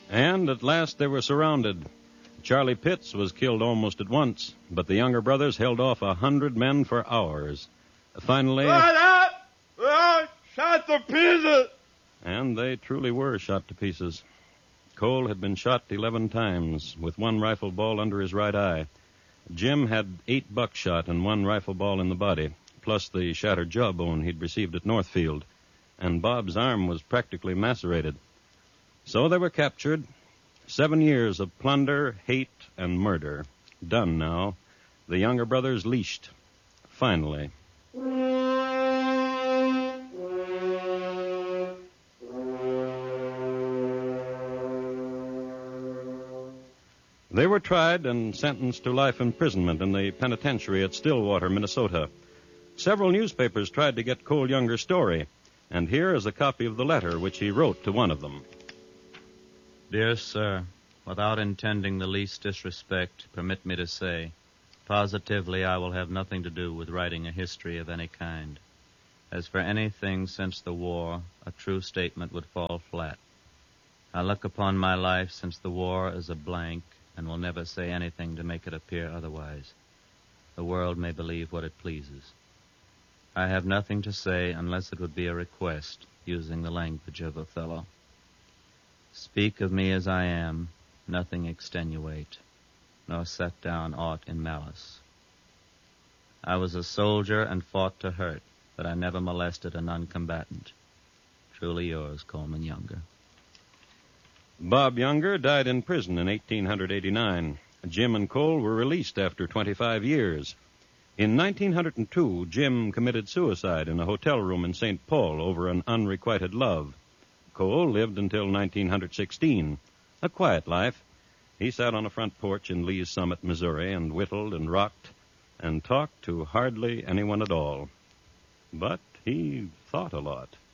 And at last they were surrounded. Charlie Pitts was killed almost at once, but the younger brothers held off 100 men for hours. Finally... Shot to pieces! And they truly were shot to pieces. Cole had been shot 11 times, with one rifle ball under his right eye. Jim had 8 buckshot and 1 rifle ball in the body, plus the shattered jawbone he'd received at Northfield. And Bob's arm was practically macerated. So they were captured. 7 years of plunder, hate, and murder. Done now. The younger brothers leashed. Finally. They were tried and sentenced to life imprisonment in the penitentiary at Stillwater, Minnesota. Several newspapers tried to get Cole Younger's story, and here is a copy of the letter which he wrote to one of them. Dear Sir, without intending the least disrespect, permit me to say, positively I will have nothing to do with writing a history of any kind. As for anything since the war, a true statement would fall flat. I look upon my life since the war as a blank, and will never say anything to make it appear otherwise. The world may believe what it pleases. I have nothing to say unless it would be a request, using the language of Othello. Speak of me as I am, nothing extenuate, nor set down aught in malice. I was a soldier and fought to hurt, but I never molested a non-combatant. Truly yours, Coleman Younger. Bob Younger died in prison in 1889. Jim and Cole were released after 25 years. In 1902, Jim committed suicide in a hotel room in St. Paul over an unrequited love. Cole lived until 1916. A quiet life. He sat on a front porch in Lee's Summit, Missouri, and whittled and rocked and talked to hardly anyone at all. But he thought a lot.